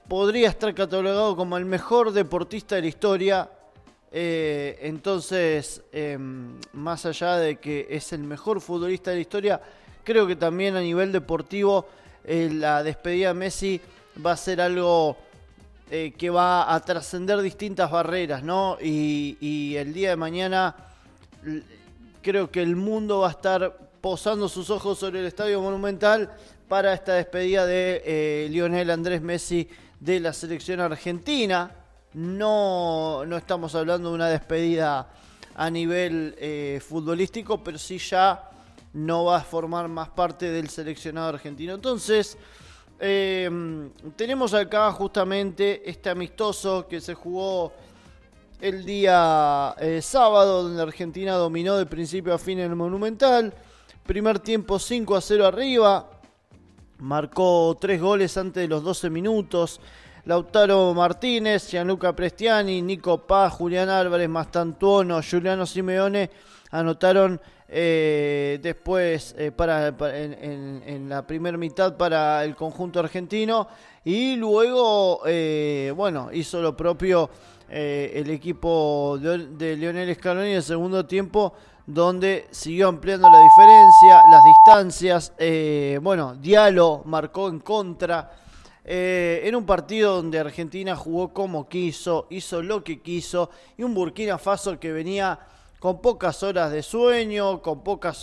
podría estar catalogado como el mejor deportista de la historia. Entonces, más allá de que es el mejor futbolista de la historia, creo que también a nivel deportivo la despedida de Messi va a ser algo que va a trascender distintas barreras, ¿no? Y el día de mañana creo que el mundo va a estar posando sus ojos sobre el Estadio Monumental para esta despedida de Lionel Andrés Messi de la selección argentina. No estamos hablando de una despedida a nivel futbolístico, pero sí ya no va a formar más parte del seleccionado argentino. Entonces, tenemos acá justamente este amistoso que se jugó el día sábado, donde Argentina dominó de principio a fin en el Monumental. Primer tiempo 5-0 arriba, marcó 3 goles antes de los 12 minutos. Lautaro Martínez, Gianluca Prestiani, Nico Paz, Julián Álvarez, Mastantuono, Giuliano Simeone anotaron después en la primera mitad para el conjunto argentino, y luego hizo lo propio el equipo de Lionel Scaloni en el segundo tiempo, donde siguió ampliando la diferencia, las distancias. Diallo marcó en contra. En un partido donde Argentina jugó como quiso, hizo lo que quiso, y un Burkina Faso que venía con pocas horas de sueño, con muchas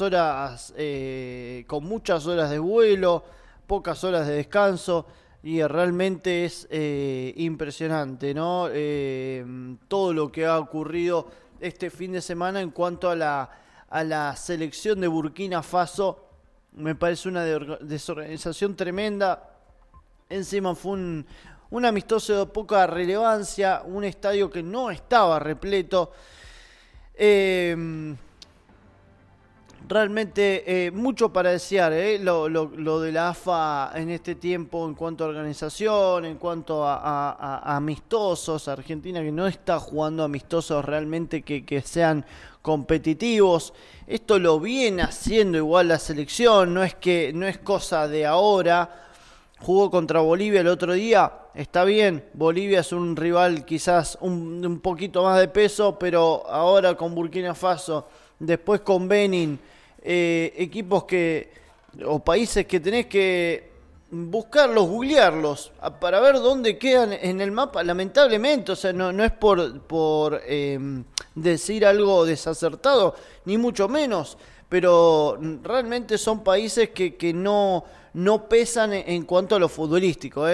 horas de vuelo, pocas horas de descanso, y realmente es impresionante, ¿no? Todo lo que ha ocurrido este fin de semana en cuanto a la selección de Burkina Faso. Me parece una desorganización tremenda. Encima fue un amistoso de poca relevancia, un estadio que no estaba repleto. Realmente mucho para desear, lo de la AFA en este tiempo en cuanto a organización, en cuanto a amistosos. Argentina que no está jugando amistosos realmente que sean competitivos. Esto lo viene haciendo igual la selección, no es cosa de ahora. Jugó contra Bolivia el otro día, está bien, Bolivia es un rival quizás un poquito más de peso, pero ahora con Burkina Faso, después con Benin, equipos o países que tenés que buscarlos, googlearlos, para ver dónde quedan en el mapa, lamentablemente. O sea, no es por decir algo desacertado, ni mucho menos, pero realmente son países que no pesan en cuanto a lo futbolístico,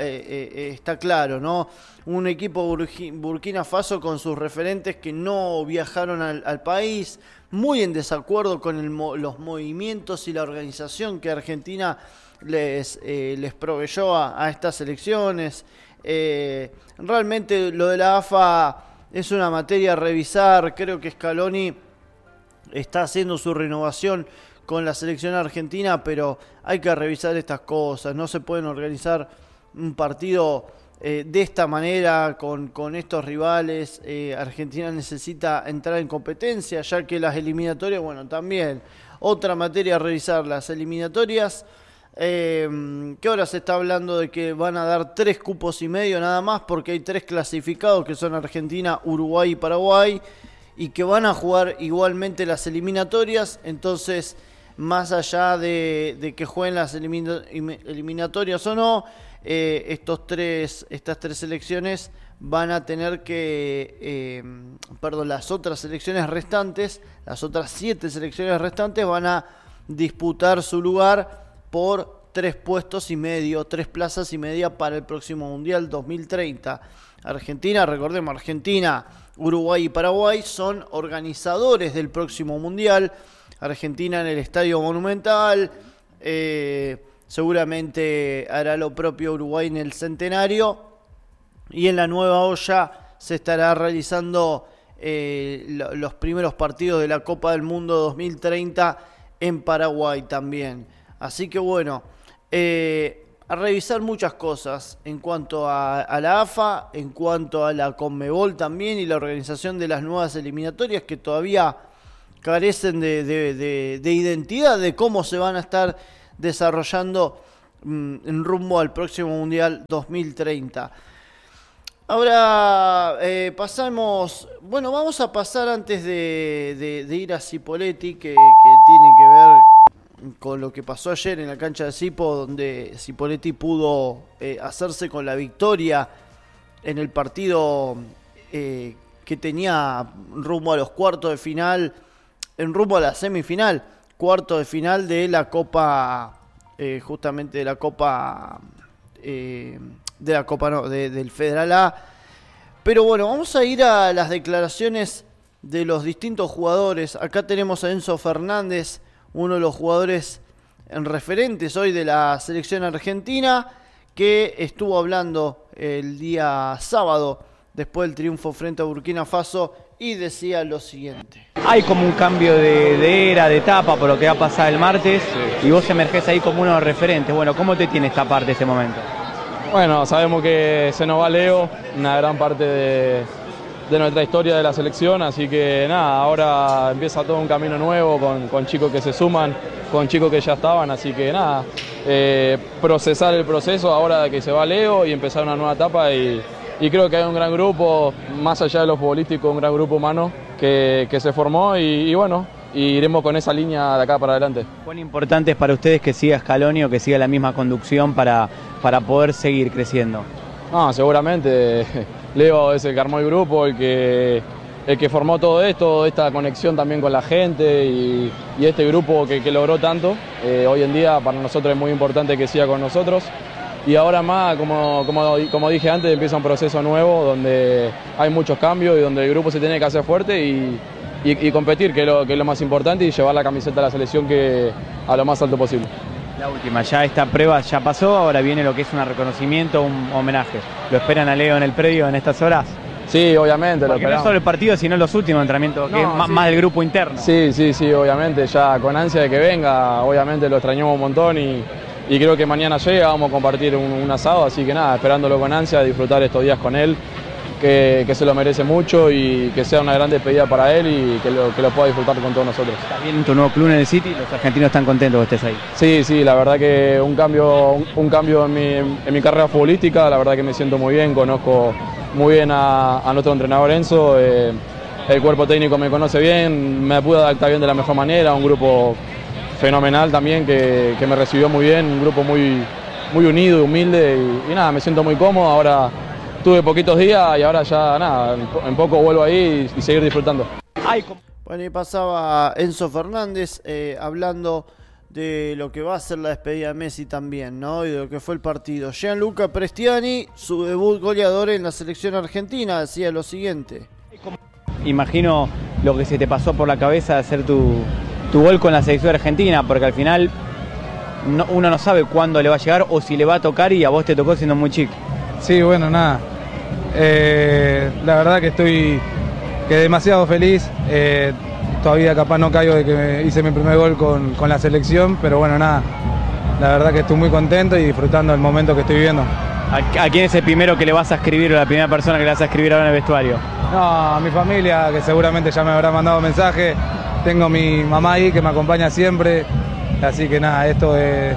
está claro, ¿no? Un equipo Burkina Faso con sus referentes que no viajaron al país, muy en desacuerdo con los movimientos y la organización que Argentina les proveyó a estas elecciones. Realmente lo de la AFA es una materia a revisar. Creo que Scaloni está haciendo su renovación con la selección argentina, pero hay que revisar estas cosas. No se pueden organizar un partido de esta manera con estos rivales. Argentina necesita entrar en competencia, ya que las eliminatorias, también otra materia a revisar, las eliminatorias, que ahora se está hablando de que van a dar 3 cupos y medio nada más, porque hay 3 clasificados que son Argentina, Uruguay y Paraguay, y que van a jugar igualmente las eliminatorias. Entonces, más allá de que jueguen las eliminatorias o no, estas 3 selecciones van a tener que, las otras selecciones restantes, las otras 7 selecciones restantes van a disputar su lugar por 3 puestos y medio, 3 plazas y media para el próximo Mundial 2030. Recordemos, Argentina, Uruguay y Paraguay son organizadores del próximo Mundial. Argentina en el Estadio Monumental, seguramente hará lo propio Uruguay en el Centenario, y en la Nueva Olla se estará realizando los primeros partidos de la Copa del Mundo 2030 en Paraguay también. Así que a revisar muchas cosas en cuanto a la AFA, en cuanto a la Conmebol también, y la organización de las nuevas eliminatorias que todavía carecen de identidad, de cómo se van a estar desarrollando en rumbo al próximo Mundial 2030. Ahora vamos a pasar antes de ir a Cipolletti, que tiene que ver con lo que pasó ayer en la cancha de Cipo, donde Cipolletti pudo hacerse con la victoria en el partido que tenía rumbo a los cuartos de final, en rumbo a la semifinal, cuarto de final de la Copa, justamente de la Copa, del Federal A. Pero bueno, vamos a ir a las declaraciones de los distintos jugadores. Acá tenemos a Enzo Fernández, uno de los jugadores referentes hoy de la selección argentina, que estuvo hablando el día sábado después del triunfo frente a Burkina Faso y decía lo siguiente. Hay como un cambio de era, de etapa por lo que va a pasar el martes, sí. Y vos emergés ahí como uno de los referentes. Bueno, ¿cómo te tiene esta parte, este momento? Bueno, sabemos que se nos va Leo, una gran parte de nuestra historia de la selección, así que nada, ahora empieza todo un camino nuevo con chicos que se suman, con chicos que ya estaban, así que nada, procesar el proceso ahora de que se va Leo y empezar una nueva etapa y creo que hay un gran grupo, más allá de lo futbolístico, un gran grupo humano que se formó y bueno, y iremos con esa línea de acá para adelante. ¿Cuán importante es para ustedes que siga Scaloni o que siga la misma conducción para poder seguir creciendo? No, seguramente Leo es el que armó el grupo, el que formó todo esto, esta conexión también con la gente y este grupo que logró tanto. Hoy en día para nosotros es muy importante que siga con nosotros. Y ahora más, como dije antes, empieza un proceso nuevo donde hay muchos cambios y donde el grupo se tiene que hacer fuerte y competir, que es lo más importante, y llevar la camiseta de la selección a lo más alto posible. La última, ya esta prueba ya pasó, ahora viene lo que es un reconocimiento, un homenaje. ¿Lo esperan a Leo en el predio en estas horas? Sí, obviamente. Porque no solo el partido, sino los últimos entrenamientos, que es más del grupo interno. Sí, obviamente, ya con ansia de que venga, obviamente lo extrañamos un montón y creo que mañana llega, vamos a compartir un asado, así que nada, esperándolo con ansia, disfrutar estos días con él, que se lo merece mucho y que sea una gran despedida para él y que lo pueda disfrutar con todos nosotros. ¿Estás bien en tu nuevo club en el City? Los argentinos están contentos que estés ahí. Sí, la verdad que un cambio en mi carrera futbolística, la verdad que me siento muy bien, conozco muy bien a nuestro entrenador Enzo, el cuerpo técnico me conoce bien, me pude adaptar bien de la mejor manera, un grupo fenomenal también que me recibió muy bien, un grupo muy unido y humilde y nada, me siento muy cómodo. Ahora tuve poquitos días y ahora ya nada, en poco vuelvo ahí y seguir disfrutando. Bueno, y pasaba Enzo Fernández hablando de lo que va a ser la despedida de Messi también, ¿no? Y de lo que fue el partido. Gianluca Prestiani, su debut goleador en la selección argentina, decía lo siguiente. Imagino lo que se te pasó por la cabeza de hacer tu gol con la selección argentina, porque al final uno no sabe cuándo le va a llegar o si le va a tocar, y a vos te tocó siendo muy chico. Sí, bueno, nada. La verdad que estoy demasiado feliz. Todavía capaz no caigo de que hice mi primer gol con la selección, pero bueno, nada. La verdad que estoy muy contento y disfrutando del momento que estoy viviendo. ¿A quién es el primero que le vas a escribir o la primera persona que le vas a escribir ahora en el vestuario? No, a mi familia, que seguramente ya me habrá mandado mensaje. Tengo mi mamá ahí que me acompaña siempre. Así que nada, esto es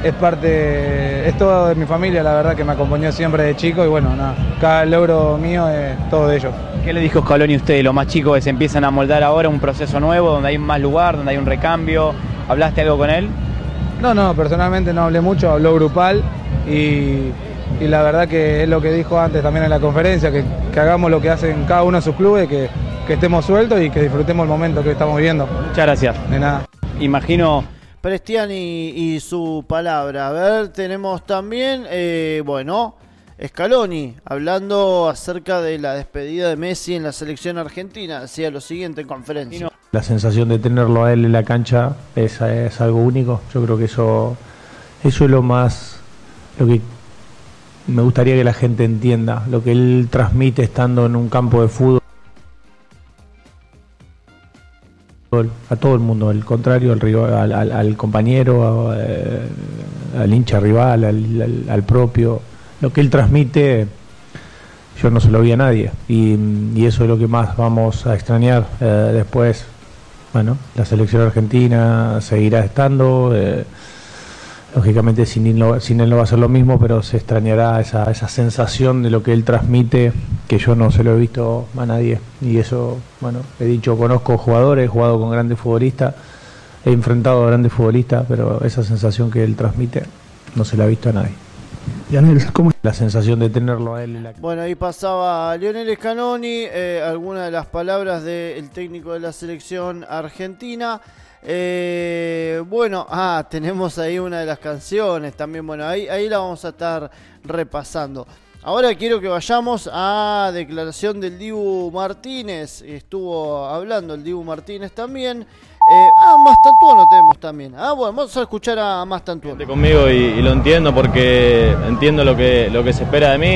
todo de mi familia, la verdad, que me acompañó siempre de chico y bueno, nada, cada logro mío es todo de ellos. ¿Qué le dijo Scaloni a ustedes, los más chicos, que se empiezan a moldar ahora un proceso nuevo, donde hay más lugar, donde hay un recambio? ¿Hablaste algo con él? No, personalmente no hablé mucho, habló grupal y la verdad que es lo que dijo antes también en la conferencia, que hagamos lo que hacen cada uno de sus clubes, que estemos sueltos y que disfrutemos el momento que estamos viviendo. Muchas gracias. De nada. Imagino... Prestiani y su palabra. A ver, tenemos también, Scaloni, hablando acerca de la despedida de Messi en la selección argentina. Decía lo siguiente en conferencia. La sensación de tenerlo a él en la cancha es algo único. Yo creo que eso es lo que me gustaría que la gente entienda, lo que él transmite estando en un campo de fútbol. A todo el mundo, al contrario, al rival, al compañero, al hincha rival, al propio. Lo que él transmite, yo no se lo vi a nadie. Y eso es lo que más vamos a extrañar. Después, bueno, la selección argentina seguirá estando. Lógicamente sin él no va a ser lo mismo, pero se extrañará esa sensación de lo que él transmite, que yo no se lo he visto a nadie. Y eso, bueno, he dicho, conozco jugadores, he jugado con grandes futbolistas, he enfrentado a grandes futbolistas, pero esa sensación que él transmite no se la ha visto a nadie. Lionel, ¿cómo? La sensación de tenerlo a él en la... Bueno, ahí pasaba Lionel Scaloni, algunas de las palabras del técnico de la selección argentina. Bueno, tenemos ahí una de las canciones también. Bueno, ahí la vamos a estar repasando. Ahora quiero que vayamos a declaración del Dibu Martínez. Estuvo hablando el Dibu Martínez también. Mastantuono tenemos también. Bueno, vamos a escuchar a Mastantuono. Conmigo y lo entiendo porque entiendo lo que se espera de mí.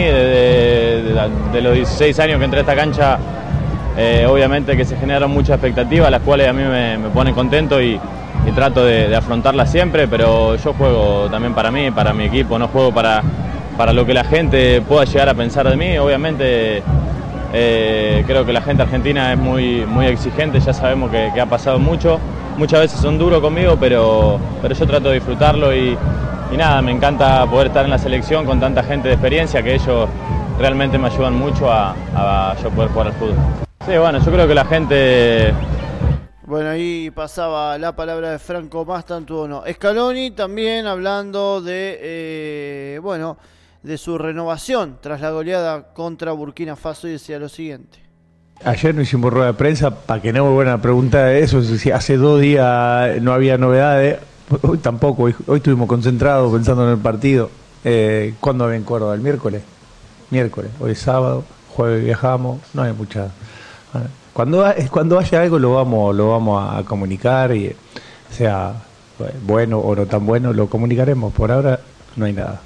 De los 16 años que entré a esta cancha, obviamente que se generan muchas expectativas, las cuales a mí me ponen contento y trato de afrontarlas siempre, pero yo juego también para mí, para mi equipo, no juego para lo que la gente pueda llegar a pensar de mí. Obviamente creo que la gente argentina es muy, muy exigente, ya sabemos que ha pasado mucho, muchas veces son duros conmigo, pero yo trato de disfrutarlo y nada, me encanta poder estar en la selección con tanta gente de experiencia, que ellos realmente me ayudan mucho a yo poder jugar al fútbol. Sí, bueno, yo creo que la gente... Bueno, ahí pasaba la palabra de Franco Mastantuono. Scaloni también hablando de su renovación tras la goleada contra Burkina Faso, y decía lo siguiente. Ayer no hicimos rueda de prensa para que no me vuelvan a preguntar de eso. Si hace 2 días no había novedades, hoy tampoco. Hoy estuvimos concentrados pensando en el partido. ¿Cuándo ven Córdoba? ¿El miércoles? Miércoles. Hoy es sábado, jueves viajamos. No hay mucha... Cuando haya algo lo vamos a comunicar, y sea bueno o no tan bueno, lo comunicaremos. Por ahora no hay nada.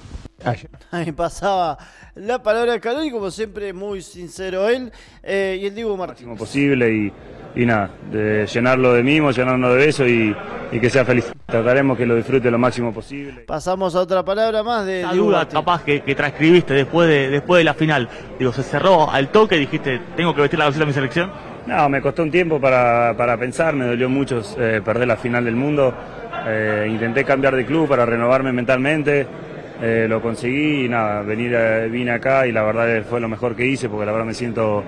Ahí pasaba la palabra de Scaloni, como siempre muy sincero él, y el Dibu Martínez. Lo máximo posible y nada, de llenarlo de mimos, llenarnos de besos y que sea feliz. Trataremos que lo disfrute lo máximo posible. Pasamos a otra palabra más de La Dibu duda Martínez. capaz que transcribiste después de la final. Digo, se cerró al toque, dijiste, tengo que vestir la camiseta de mi selección. No, me costó un tiempo para pensar, me dolió mucho perder la final del mundo. Intenté cambiar de club para renovarme mentalmente. Lo conseguí y nada, vine acá y la verdad fue lo mejor que hice, porque la verdad me siento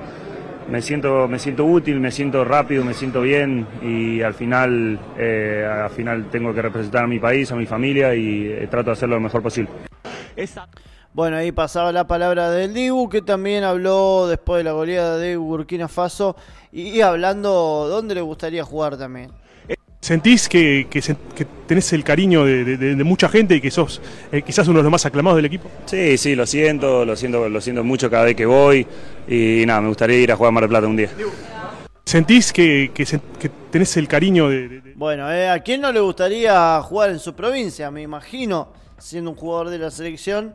útil, me siento rápido, me siento bien, y al final tengo que representar a mi país, a mi familia, y trato de hacerlo lo mejor posible. Bueno, ahí pasaba la palabra del Dibu, que también habló después de la goleada de Burkina Faso y hablando dónde le gustaría jugar también. ¿Sentís que tenés el cariño de mucha gente y que sos quizás uno de los más aclamados del equipo? Sí, lo siento mucho cada vez que voy, y nada, me gustaría ir a jugar a Mar del Plata un día. ¿Sentís que tenés el cariño de... Bueno, ¿a quién no le gustaría jugar en su provincia? Me imagino, siendo un jugador de la selección,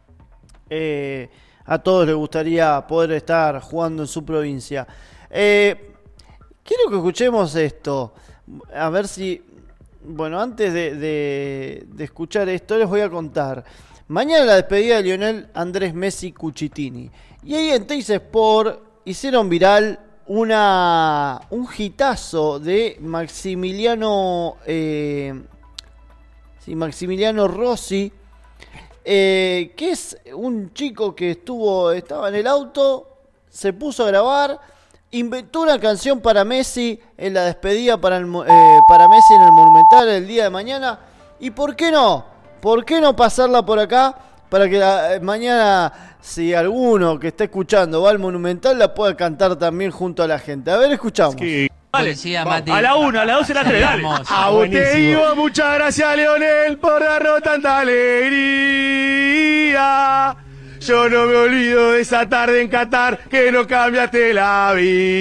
a todos les gustaría poder estar jugando en su provincia. Quiero que escuchemos esto. A ver si... Bueno, antes de escuchar esto, les voy a contar. Mañana la despedida de Lionel Andrés Messi Cucitini. Y ahí en Teis Sport hicieron viral un hitazo de Maximiliano Rossi, que es un chico que estaba en el auto, se puso a grabar, inventó una canción para Messi en la despedida para Messi en el Monumental el día de mañana. ¿Y por qué no? ¿Por qué no pasarla por acá para que mañana, si alguno que está escuchando va al Monumental, la pueda cantar también junto a la gente? A ver, escuchamos. Dale, Mati. A la 1, a la 2 y a la 3, dale. A vos te digo, muchas gracias, Leonel, por darnos tanta alegría. Yo no me olvido de esa tarde en Qatar, que no cambiaste la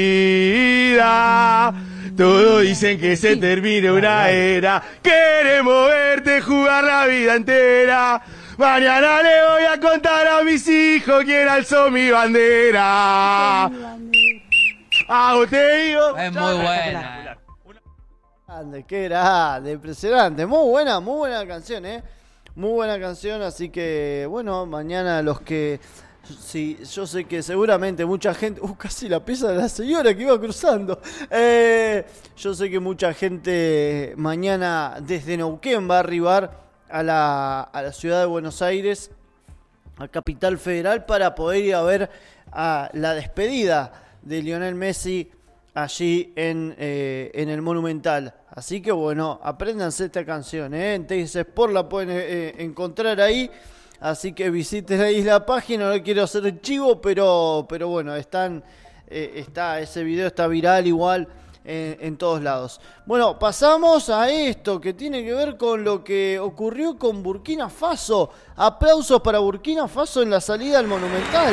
vida. Todos dicen que se termine una era, queremos verte jugar la vida entera. Mañana le voy a contar a mis hijos quién alzó mi bandera. Vos te digo. Es muy buena. Qué grande, impresionante. Muy buena canción, Muy buena canción, así que, bueno, mañana los que... Sí, yo sé que seguramente mucha gente... casi la pieza de la señora que iba cruzando. Yo sé que mucha gente mañana desde Neuquén va a arribar a la ciudad de Buenos Aires, a Capital Federal, para poder ir a ver a la despedida de Lionel Messi allí en el Monumental. Así que bueno, apréndanse esta canción, en Teis Sport la pueden encontrar ahí. Así que visiten ahí la página, no quiero hacer el chivo, pero bueno, está ese video, está viral igual en todos lados. Bueno, pasamos a esto que tiene que ver con lo que ocurrió con Burkina Faso. Aplausos para Burkina Faso en la salida al Monumental.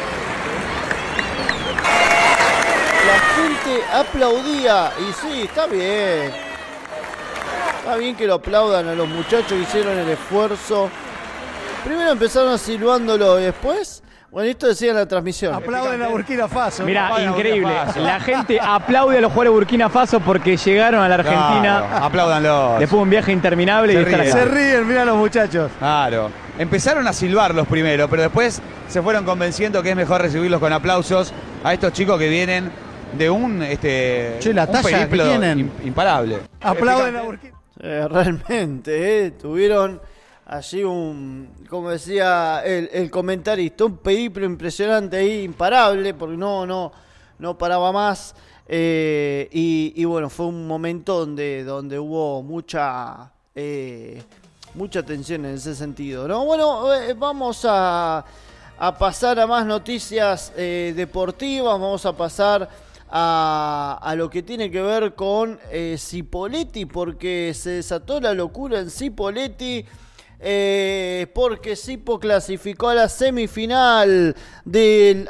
La gente aplaudía y sí, está bien. Está bien que lo aplaudan a los muchachos que hicieron el esfuerzo. Primero empezaron silbándolo y después, bueno, esto decía en la transmisión. Aplauden a Burkina Faso. Mirá, increíble. La gente aplaude a los jugadores de Burkina Faso porque llegaron a la Argentina. Claro, apláudanlos. Después de un viaje interminable y estar acá. Se ríen, mirá los muchachos. Claro. Empezaron a silbarlos primero, pero después se fueron convenciendo que es mejor recibirlos con aplausos a estos chicos que vienen de un la talla periplo que tienen. imparable. Aplauden a Burkina. Realmente, tuvieron allí como decía el comentarista, un periplo impresionante ahí, imparable, porque no paraba más. Y bueno, fue un momento donde hubo mucha tensión en ese sentido, ¿no? Bueno, vamos a pasar a más noticias deportivas, vamos a pasar a lo que tiene que ver con Cipolletti, porque se desató la locura en Cipolletti, porque Cipo clasificó a la semifinal del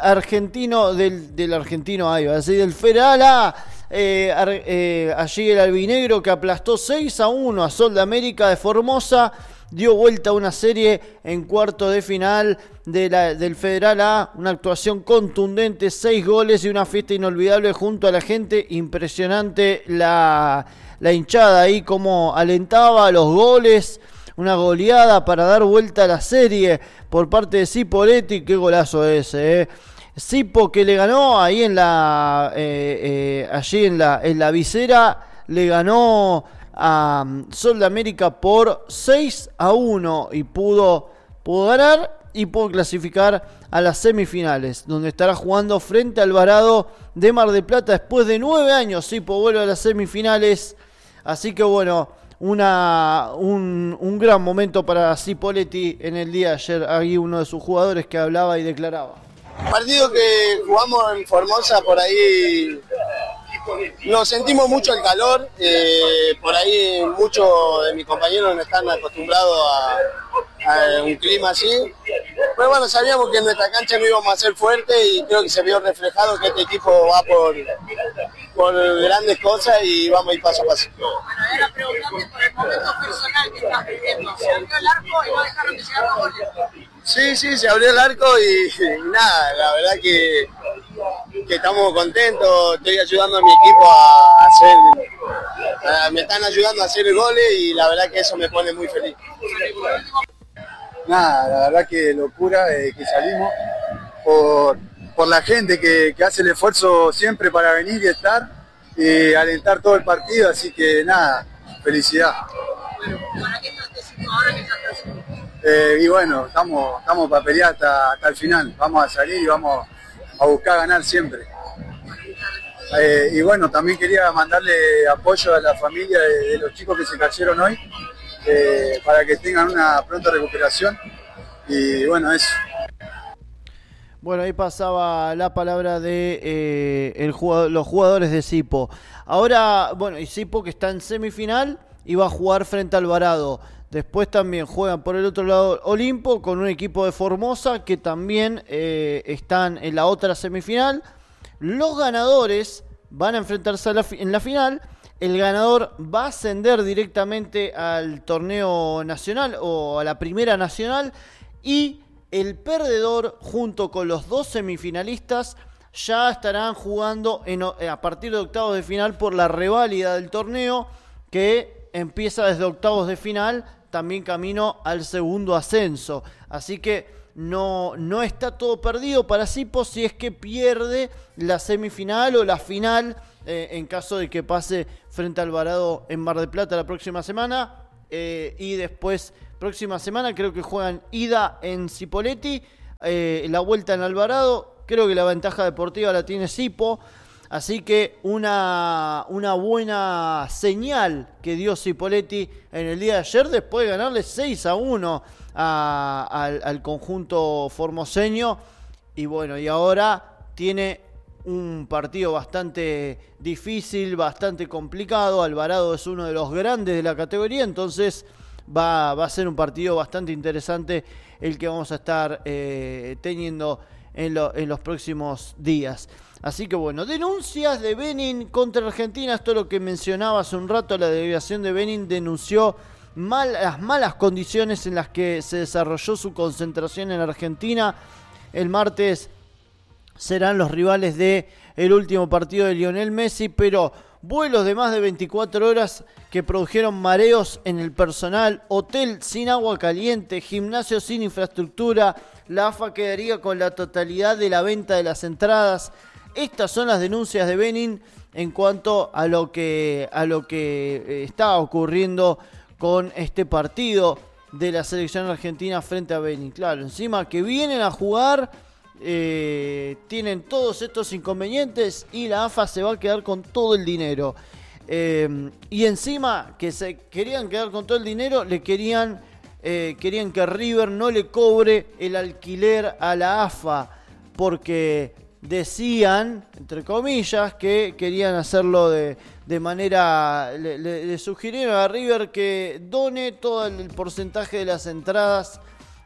Federal A. Allí el albinegro, que aplastó 6-1 a Sol de América de Formosa, dio vuelta a una serie en cuarto de final del Federal A. Una actuación contundente, 6 goles y una fiesta inolvidable junto a la gente. Impresionante la hinchada ahí, como alentaba los goles. Una goleada para dar vuelta a la serie por parte de Cipolletti. Qué golazo ese, Cipo, que le ganó ahí allí en la visera, le ganó a Sol de América por 6-1 y pudo ganar y pudo clasificar a las semifinales, donde estará jugando frente a Alvarado de Mar del Plata. Después de 9 años, Cipo vuelve a las semifinales. Así que bueno, un gran momento para Cipolletti en el día de ayer. Ahí uno de sus jugadores que hablaba y declaraba. Partido que jugamos en Formosa, por ahí nos sentimos mucho el calor, por ahí muchos de mis compañeros no están acostumbrados a un clima así, pero bueno, sabíamos que en nuestra cancha no íbamos a ser fuertes y creo que se vio reflejado que este equipo va por grandes cosas y vamos a ir paso a paso. Bueno, era preguntarte por el momento personal que estás viviendo. Se abrió el arco y no dejaron de llegar los goles. Sí, se abrió el arco y nada, la verdad que estamos contentos. Estoy ayudando a mi equipo a hacer, me están ayudando a hacer goles y la verdad que eso me pone muy feliz. Nada, la verdad que locura que salimos por la gente que hace el esfuerzo siempre para venir y estar y alentar todo el partido, así que nada, felicidad. Bueno, ¿para qué estás haciendo ahora que estás haciendo? Y bueno, estamos para pelear hasta el final, vamos a salir y vamos a buscar ganar siempre. Y bueno, también quería mandarle apoyo a la familia de los chicos que se cayeron hoy, para que tengan una pronta recuperación y bueno, eso. Bueno, ahí pasaba la palabra de los jugadores de Cipo. Ahora, bueno, y Cipo que está en semifinal y va a jugar frente a Alvarado. Después también juegan por el otro lado Olimpo con un equipo de Formosa que también están en la otra semifinal. Los ganadores van a enfrentarse en la final. El ganador va a ascender directamente al torneo nacional o a la primera nacional. Y el perdedor, junto con los 2 semifinalistas, ya estarán jugando a partir de octavos de final por la reválida del torneo, que empieza desde octavos de final, también camino al segundo ascenso. Así que no está todo perdido para Cipo si es que pierde la semifinal o la final, en caso de que pase frente a Alvarado en Mar del Plata la próxima semana, y después Próxima semana creo que juegan ida en Cipolletti, la vuelta en Alvarado. Creo que la ventaja deportiva la tiene Cipo. Así que una buena señal que dio Cipolletti en el día de ayer después de ganarle 6-1 al conjunto formoseño. Y bueno, y ahora tiene un partido bastante difícil, bastante complicado. Alvarado es uno de los grandes de la categoría, entonces va a ser un partido bastante interesante el que vamos a estar teniendo en los próximos días. Así que bueno, denuncias de Benin contra Argentina. Esto es lo que mencionaba hace un rato. La delegación de Benin denunció las malas condiciones en las que se desarrolló su concentración en Argentina. El martes serán los rivales del último partido de Lionel Messi, pero vuelos de más de 24 horas que produjeron mareos en el personal, hotel sin agua caliente, gimnasio sin infraestructura. La AFA quedaría con la totalidad de la venta de las entradas. Estas son las denuncias de Benin en cuanto a lo que está ocurriendo con este partido de la selección argentina frente a Benin. Claro, encima que vienen a jugar, tienen todos estos inconvenientes y la AFA se va a quedar con todo el dinero. Y encima que se querían quedar con todo el dinero, querían que River no le cobre el alquiler a la AFA, porque decían, entre comillas, que querían hacerlo de manera... Le sugirieron a River que done todo el porcentaje de las entradas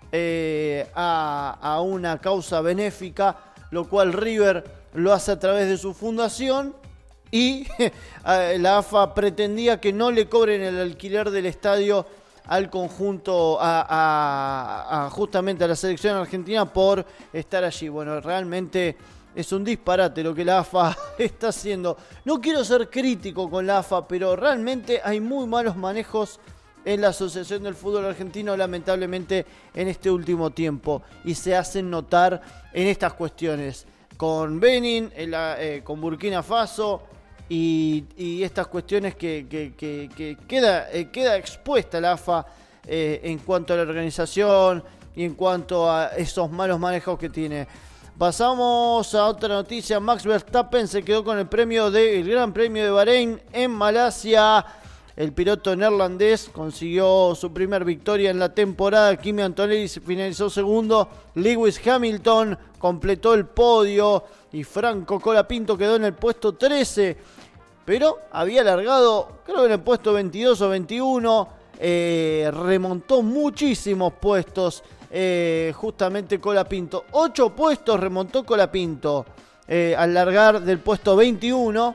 a una causa benéfica, lo cual River lo hace a través de su fundación, y la AFA pretendía que no le cobren el alquiler del estadio al conjunto, justamente a la selección argentina por estar allí. Bueno, realmente es un disparate lo que la AFA está haciendo. No quiero ser crítico con la AFA, pero realmente hay muy malos manejos en la Asociación del Fútbol Argentino, lamentablemente, en este último tiempo. Y se hacen notar en estas cuestiones. Con Benin, con Burkina Faso y estas cuestiones que queda expuesta la AFA en cuanto a la organización y en cuanto a esos malos manejos que tiene. Pasamos a otra noticia. Max Verstappen se quedó con el Gran Premio de Bahrein en Malasia. El piloto neerlandés consiguió su primer victoria en la temporada. Kimi Antonelli finalizó segundo. Lewis Hamilton completó el podio. Y Franco Colapinto quedó en el puesto 13. Pero había largado, creo que en el puesto 22 o 21. Remontó muchísimos puestos. Justamente Colapinto. 8 puestos remontó Colapinto al largar del puesto 21.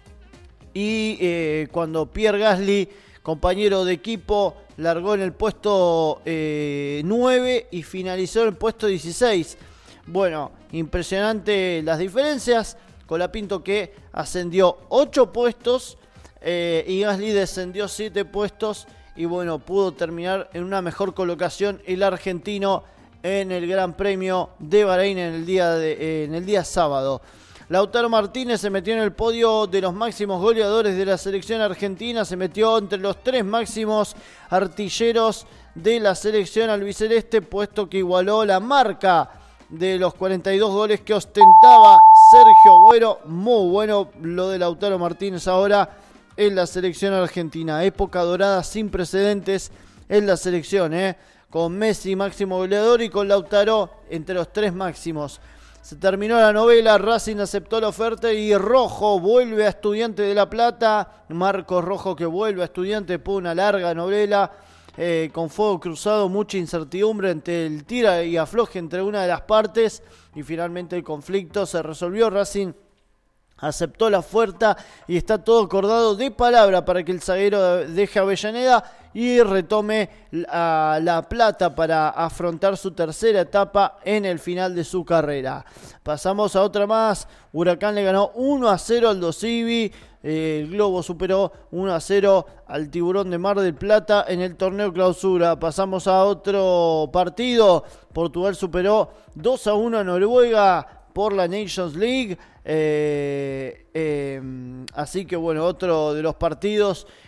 Y cuando Pierre Gasly, compañero de equipo, largó en el puesto 9 y finalizó en el puesto 16. Bueno, impresionante las diferencias. Colapinto que ascendió 8 puestos y Gasly descendió 7 puestos. Y bueno, pudo terminar en una mejor colocación el argentino en el Gran Premio de Bahrein en el día sábado. Lautaro Martínez se metió en el podio de los máximos goleadores de la selección argentina. Se metió entre los 3 máximos artilleros de la selección albiceleste, puesto que igualó la marca de los 42 goles que ostentaba Sergio Agüero. Muy bueno lo de Lautaro Martínez ahora en la selección argentina. Época dorada sin precedentes en la selección, con Messi máximo goleador y con Lautaro entre los 3 máximos. Se terminó la novela, Racing aceptó la oferta y Rojo vuelve a Estudiantes de La Plata. Marcos Rojo que vuelve a Estudiantes después de una larga novela con fuego cruzado, mucha incertidumbre entre el tira y afloje entre una de las partes y finalmente el conflicto se resolvió. Racing aceptó la oferta y está todo acordado de palabra para que el zaguero deje Avellaneda y retome a La Plata para afrontar su tercera etapa en el final de su carrera. Pasamos a otra más. Huracán le ganó 1-0 al Dosivi. El Globo superó 1-0 al Tiburón de Mar del Plata en el torneo clausura. Pasamos a otro partido. Portugal superó 2-1 a Noruega por la Nations League. Así que bueno, otro de los partidos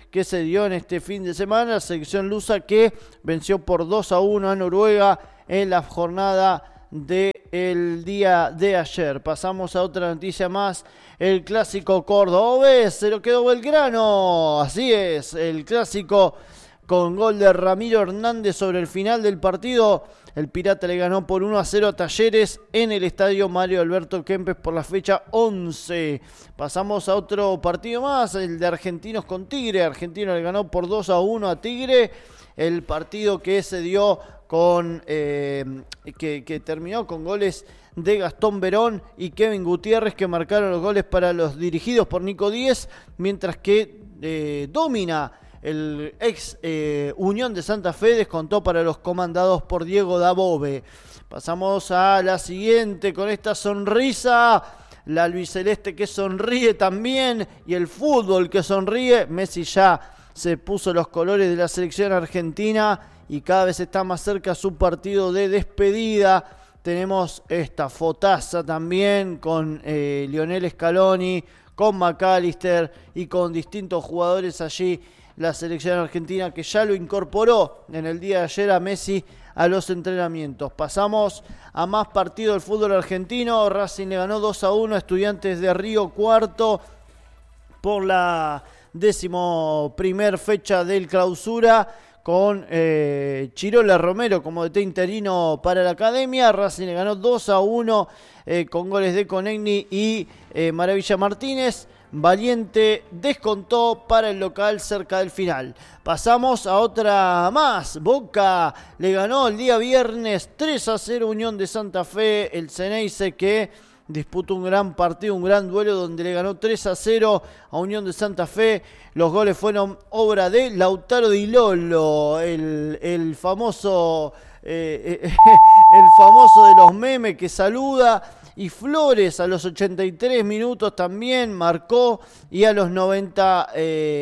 que se dio en este fin de semana. La selección lusa que venció por 2-1 a Noruega en la jornada del día de ayer. Pasamos a otra noticia más. El clásico cordobés se lo quedó Belgrano. Así es, el clásico con gol de Ramiro Hernández sobre el final del partido. El Pirata le ganó por 1-0 a Talleres en el estadio Mario Alberto Kempes por la fecha 11. Pasamos a otro partido más, el de Argentinos con Tigre. Argentino le ganó por 2-1 a Tigre. El partido que se dio con que terminó con goles de Gastón Verón y Kevin Gutiérrez, que marcaron los goles para los dirigidos por Nico Díez, mientras que domina el ex Unión de Santa Fe, descontó para los comandados por Diego Dabove. Pasamos a la siguiente con esta sonrisa, la albiceleste que sonríe también y el fútbol que sonríe. Messi ya se puso los colores de la selección argentina y cada vez está más cerca su partido de despedida. Tenemos esta fotaza también con Lionel Scaloni, con McAllister y con distintos jugadores allí. La selección argentina que ya lo incorporó en el día de ayer a Messi a los entrenamientos. Pasamos a más partido del fútbol argentino. Racing le ganó 2-1 a Estudiantes de Río Cuarto por la 11ª fecha del clausura, con Chirola Romero como DT interino para la academia. Racing le ganó 2-1 con goles de Conegni y Maravilla Martínez. Valiente descontó para el local cerca del final. Pasamos a otra más. Boca le ganó el día viernes 3-0 Unión de Santa Fe. El Ceneice que disputó un gran partido, un gran duelo donde le ganó 3-0 a Unión de Santa Fe. Los goles fueron obra de Lautaro Di Lolo, el famoso de los memes que saluda. Y Flores a los 83 minutos también marcó, y a los 90,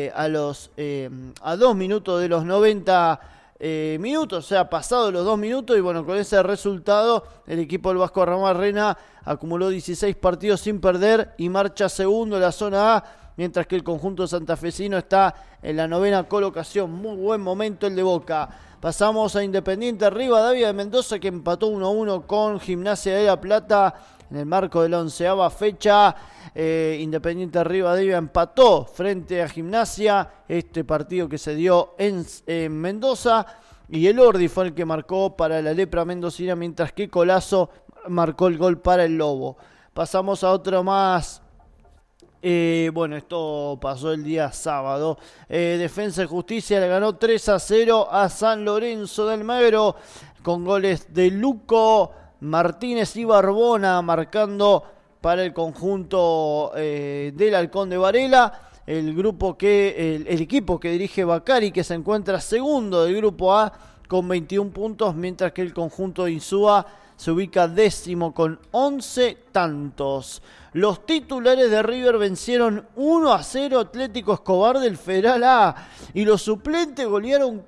a 2 minutos de los 90 minutos, o sea, pasado los 2 minutos, y bueno, con ese resultado el equipo del Vasco Ramarrena acumuló 16 partidos sin perder y marcha segundo en la zona A, mientras que el conjunto santafesino está en la 9ª colocación. Muy buen momento el de Boca. Pasamos a Independiente Rivadavia de Mendoza, que empató 1-1 con Gimnasia de La Plata en el marco de la 11ª fecha. Independiente Rivadavia empató frente a Gimnasia, este partido que se dio en Mendoza, y el Ordi fue el que marcó para la Lepra mendocina, mientras que Colazo marcó el gol para el Lobo. Pasamos a otro más. Bueno, esto pasó el día sábado. Defensa y Justicia le ganó 3-0 a San Lorenzo de Almagro, con goles de Luco, Martínez y Barbona, marcando para el conjunto del Halcón de Varela. El equipo que dirige Bacari, que se encuentra segundo del grupo A con 21 puntos, mientras que el conjunto de Insúa se ubica 10º con 11 tantos. Los titulares de River vencieron 1-0 Atlético Escobar del Federal A, y los suplentes golearon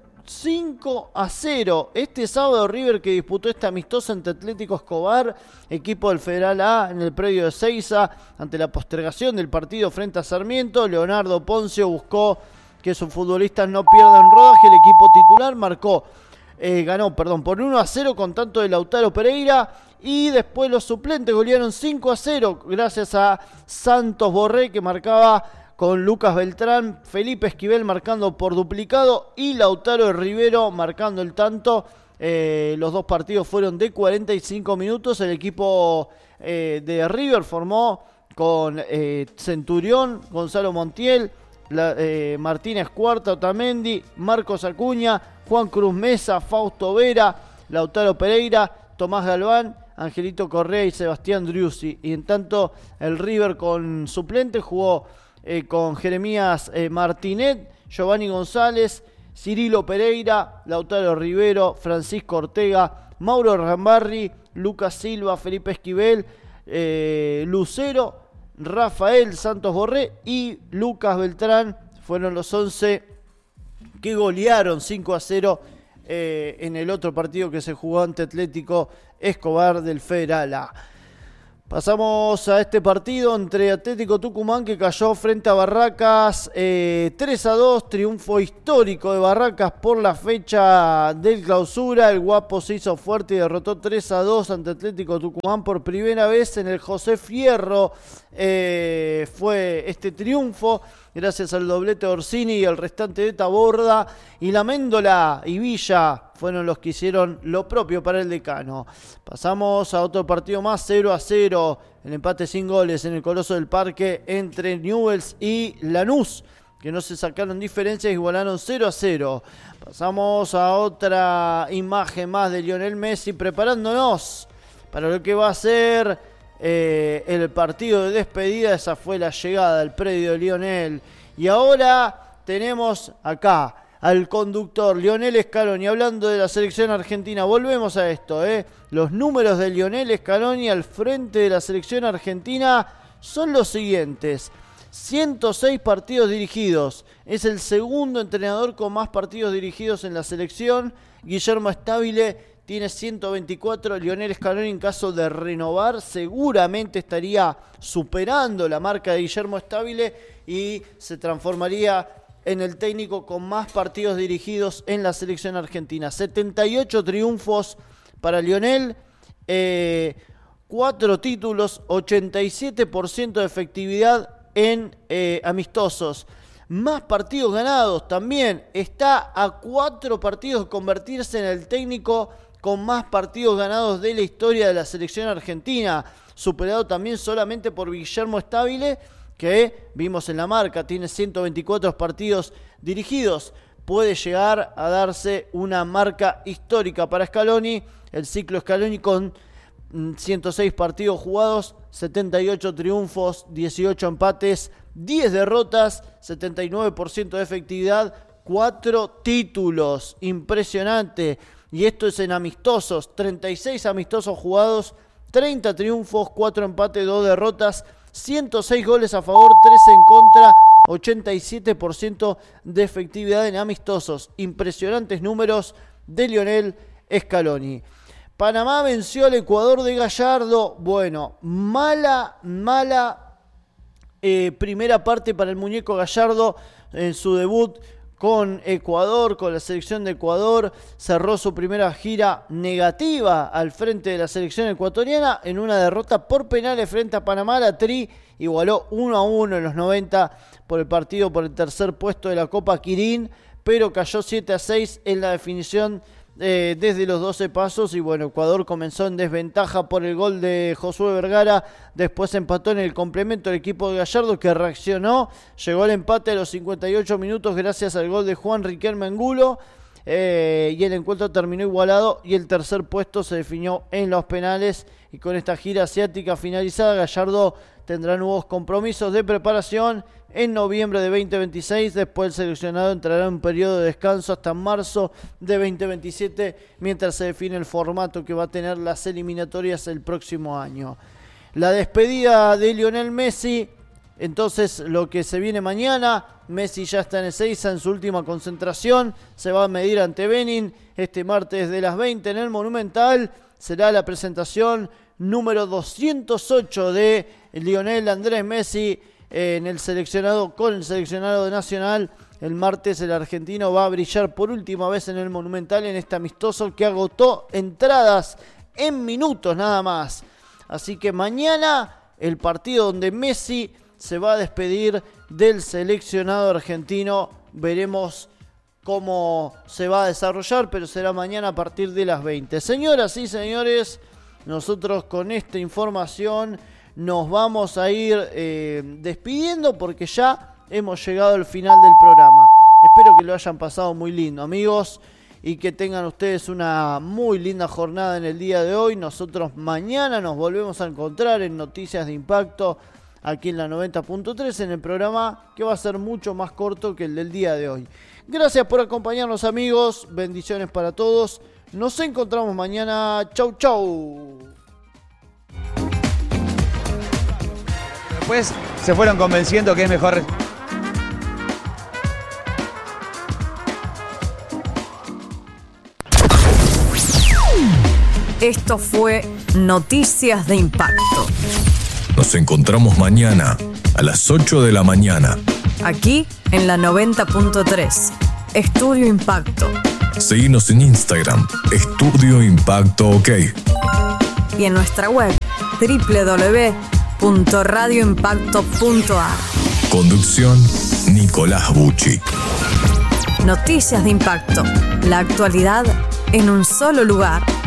5-0. Este sábado River, que disputó esta amistosa ante Atlético Escobar, equipo del Federal A, en el predio de Seiza, ante la postergación del partido frente a Sarmiento, Leonardo Poncio buscó que sus futbolistas no pierdan rodaje. El equipo titular ganó por 1-0 con tanto de Lautaro Pereira, y después los suplentes golearon 5-0 gracias a Santos Borré, que marcaba con Lucas Beltrán, Felipe Esquivel marcando por duplicado y Lautaro Rivero marcando el tanto. Los dos partidos fueron de 45 minutos. El equipo de River formó con Centurión, Gonzalo Montiel, Martínez Cuarta, Otamendi, Marcos Acuña, Juan Cruz Mesa, Fausto Vera, Lautaro Pereira, Tomás Galván, Angelito Correa y Sebastián Driussi. Y en tanto el River con suplente jugó con Jeremías Martinet, Giovanni González, Cirilo Pereira, Lautaro Rivero, Francisco Ortega, Mauro Rambarri, Lucas Silva, Felipe Esquivel, Lucero, Rafael Santos Borré y Lucas Beltrán. Fueron los 11 que golearon 5-0 en el otro partido que se jugó ante Atlético Escobar del Federal A. Pasamos a este partido entre Atlético Tucumán, que cayó frente a Barracas 3-2, triunfo histórico de Barracas por la fecha del clausura. El Guapo se hizo fuerte y derrotó 3-2 ante Atlético Tucumán por primera vez en el José Fierro. Fue este triunfo gracias al doblete de Orsini y el restante de Taborda, y la Méndola y Villa fueron los que hicieron lo propio para el decano. Pasamos a otro partido más, 0-0, el empate sin goles en el Coloso del Parque entre Newell's y Lanús, que no se sacaron diferencias, igualaron 0-0. Pasamos a otra imagen más de Lionel Messi preparándonos para lo que va a ser el partido de despedida. Esa fue la llegada al predio de Lionel. Y ahora tenemos acá al conductor Lionel Scaloni hablando de la selección argentina. Volvemos a esto, Los números de Lionel Scaloni al frente de la selección argentina son los siguientes: 106 partidos dirigidos. Es el segundo entrenador con más partidos dirigidos en la selección. Guillermo Stabile tiene 124, Lionel Scaloni, en caso de renovar, seguramente estaría superando la marca de Guillermo Stabile y se transformaría en el técnico con más partidos dirigidos en la selección argentina. 78 triunfos para Lionel, 4 títulos, 87% de efectividad en amistosos. Más partidos ganados también. Está a 4 partidos de convertirse en el técnico con más partidos ganados de la historia de la selección argentina, superado también solamente por Guillermo Stabile, que vimos en la marca, tiene 124 partidos dirigidos. Puede llegar a darse una marca histórica para Scaloni, el ciclo Scaloni con 106 partidos jugados, 78 triunfos, 18 empates, 10 derrotas, 79% de efectividad, 4 títulos. Impresionante. Y esto es en amistosos, 36 amistosos jugados, 30 triunfos, 4 empates, 2 derrotas, 106 goles a favor, 3 en contra, 87% de efectividad en amistosos. Impresionantes números de Lionel Scaloni. Panamá venció al Ecuador de Gallardo. Bueno, mala primera parte para el muñeco Gallardo en su debut con Ecuador, con la selección de Ecuador. Cerró su primera gira negativa al frente de la selección ecuatoriana en una derrota por penales frente a Panamá. La Tri igualó 1-1 en los 90 por el partido por el tercer puesto de la Copa Quirín, pero cayó 7-6 en la definición desde los 12 pasos. Y bueno, Ecuador comenzó en desventaja por el gol de Josué Vergara, después empató en el complemento el equipo de Gallardo, que reaccionó, llegó al empate a los 58 minutos gracias al gol de Juan Riquelme Angulo, y el encuentro terminó igualado y el tercer puesto se definió en los penales. Y con esta gira asiática finalizada, Gallardo tendrá nuevos compromisos de preparación en noviembre de 2026. Después el seleccionado entrará en un periodo de descanso hasta marzo de 2027, mientras se define el formato que va a tener las eliminatorias el próximo año. La despedida de Lionel Messi, entonces lo que se viene mañana: Messi ya está en Ezeiza en su última concentración, se va a medir ante Benin este martes de las 20 en el Monumental. Será la presentación número 208 de Lionel Andrés Messi en el seleccionado, con el seleccionado nacional. El martes el argentino va a brillar por última vez en el Monumental en este amistoso que agotó entradas en minutos nada más. Así que mañana el partido donde Messi se va a despedir del seleccionado argentino. Veremos cómo se va a desarrollar, pero será mañana a partir de las 20. Señoras y señores, nosotros con esta información nos vamos a ir despidiendo, porque ya hemos llegado al final del programa. Espero que lo hayan pasado muy lindo, amigos, y que tengan ustedes una muy linda jornada en el día de hoy. Nosotros mañana nos volvemos a encontrar en Noticias de Impacto, aquí en la 90.3, en el programa que va a ser mucho más corto que el del día de hoy. Gracias por acompañarnos, amigos. Bendiciones para todos. Nos encontramos mañana. Chau, chau. Después se fueron convenciendo que es mejor. Esto fue Noticias de Impacto. Nos encontramos mañana a las 8 de la mañana. Aquí en la 90.3. Estudio Impacto. Seguinos en Instagram, Estudio Impacto OK. Y en nuestra web, www.radioimpacto.ar. Conducción, Nicolás Bucci. Noticias de Impacto. La actualidad en un solo lugar.